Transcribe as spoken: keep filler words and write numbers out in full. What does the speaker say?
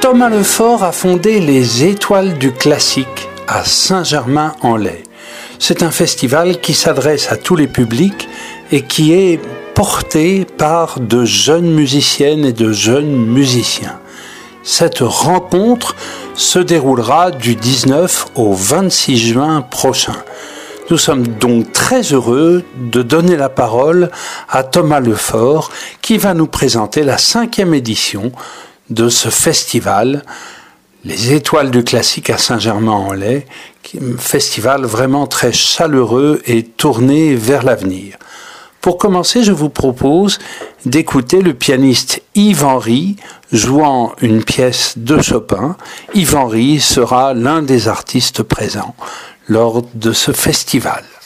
Thomas Lefort a fondé les Étoiles du Classique à Saint-Germain-en-Laye. C'est un festival qui s'adresse à tous les publics et qui est porté par de jeunes musiciennes et de jeunes musiciens. Cette rencontre se déroulera du dix-neuf au vingt-six juin prochain. Nous sommes donc très heureux de donner la parole à Thomas Lefort qui va nous présenter la cinquième édition de ce festival, les Étoiles du Classique à Saint-Germain-en-Laye, un festival vraiment très chaleureux et tourné vers l'avenir. Pour commencer, je vous propose d'écouter le pianiste Yves Henry jouant une pièce de Chopin. Yves Henry sera l'un des artistes présents lors de ce festival.